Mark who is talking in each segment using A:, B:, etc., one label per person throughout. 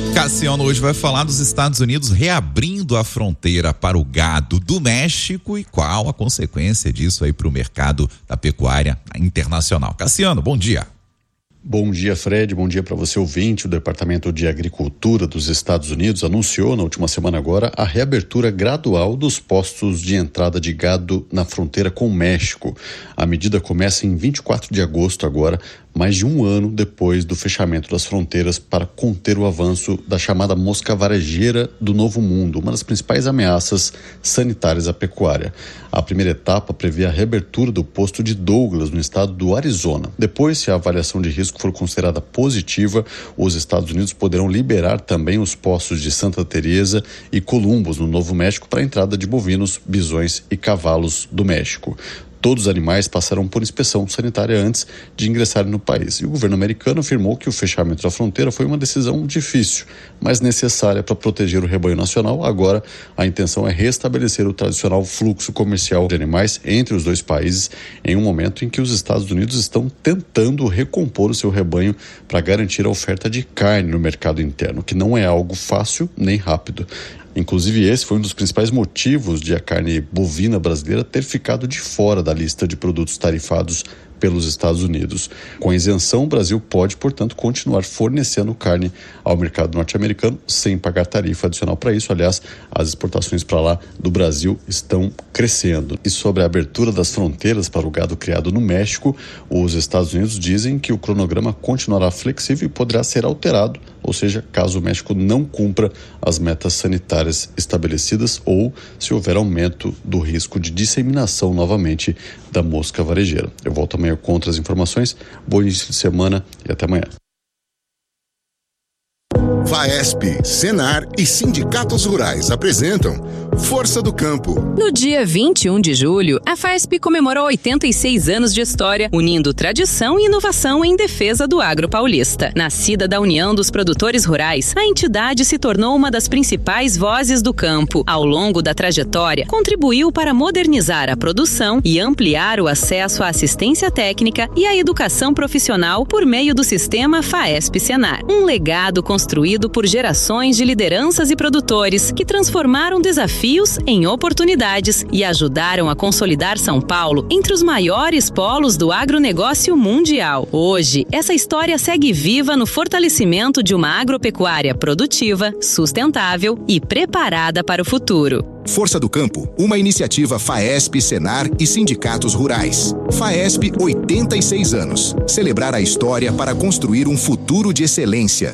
A: Cassiano hoje vai falar dos Estados Unidos reabrindo a fronteira para o gado do México e qual a consequência disso aí para o mercado da pecuária internacional. Cassiano, bom dia.
B: Bom dia, Fred. Bom dia para você, ouvinte. O Departamento de Agricultura dos Estados Unidos anunciou na última semana agora a reabertura gradual dos postos de entrada de gado na fronteira com o México. A medida começa em 24 de agosto agora, mais de um ano depois do fechamento das fronteiras para conter o avanço da chamada mosca varejeira do Novo Mundo, uma das principais ameaças sanitárias à pecuária. A primeira etapa prevê a reabertura do posto de Douglas, no estado do Arizona. Depois, se a avaliação de risco for considerada positiva, os Estados Unidos poderão liberar também os postos de Santa Teresa e Columbus, no Novo México, para a entrada de bovinos, bisões e cavalos do México. Todos os animais passarão por inspeção sanitária antes de ingressarem no país. E o governo americano afirmou que o fechamento da fronteira foi uma decisão difícil, mas necessária para proteger o rebanho nacional. Agora, a intenção é restabelecer o tradicional fluxo comercial de animais entre os dois países em um momento em que os Estados Unidos estão tentando recompor o seu rebanho para garantir a oferta de carne no mercado interno, que não é algo fácil nem rápido. Inclusive, esse foi um dos principais motivos de a carne bovina brasileira ter ficado de fora da lista de produtos tarifados pelos Estados Unidos. Com a isenção, o Brasil pode, portanto, continuar fornecendo carne ao mercado norte-americano sem pagar tarifa adicional para isso. Aliás, as exportações para lá do Brasil estão crescendo. E sobre a abertura das fronteiras para o gado criado no México, os Estados Unidos dizem que o cronograma continuará flexível e poderá ser alterado, ou seja, caso o México não cumpra as metas sanitárias estabelecidas ou se houver aumento do risco de disseminação novamente da mosca varejeira. Eu volto amanhã com outras informações. Bom início de semana e até amanhã.
C: FAESP, Senar e sindicatos rurais apresentam Força do Campo.
D: No dia 21 de julho, a FAESP comemorou 86 anos de história, unindo tradição e inovação em defesa do agro paulista. Nascida da União dos Produtores Rurais, a entidade se tornou uma das principais vozes do campo. Ao longo da trajetória, contribuiu para modernizar a produção e ampliar o acesso à assistência técnica e à educação profissional por meio do sistema FAESP-Senar. Um legado construído por gerações de lideranças e produtores que transformaram desafios em oportunidades e ajudaram a consolidar São Paulo entre os maiores polos do agronegócio mundial. Hoje, essa história segue viva no fortalecimento de uma agropecuária produtiva, sustentável e preparada para o futuro.
C: Força do Campo, uma iniciativa FAESP, Senar e sindicatos rurais. FAESP, 86 anos. Celebrar a história para construir um futuro de excelência.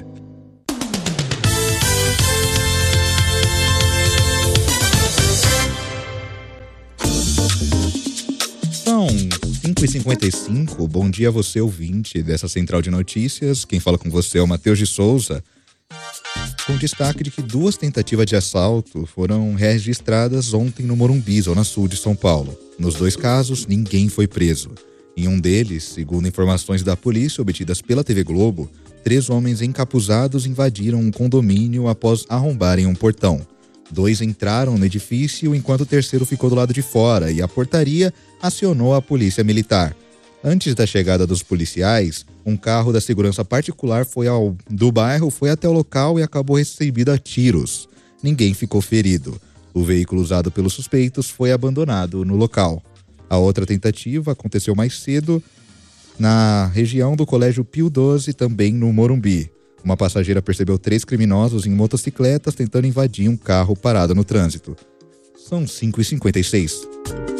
E: São 5h55, bom dia a você, ouvinte dessa central de notícias. Quem fala com você é o Matheus de Souza, com destaque de que 2 tentativas de assalto foram registradas ontem no Morumbi, zona sul de São Paulo. Nos 2 casos, ninguém foi preso. Em um deles, segundo informações da polícia obtidas pela TV Globo, 3 homens encapuzados invadiram um condomínio após arrombarem um portão. 2 entraram no edifício enquanto o terceiro ficou do lado de fora e a portaria acionou a polícia militar. Antes da chegada dos policiais, um carro da segurança particular do bairro foi até o local e acabou recebido a tiros. Ninguém ficou ferido. O veículo usado pelos suspeitos foi abandonado no local. A outra tentativa aconteceu mais cedo na região do Colégio Pio XII, também no Morumbi. Uma passageira percebeu 3 criminosos em motocicletas tentando invadir um carro parado no trânsito. São 5h56.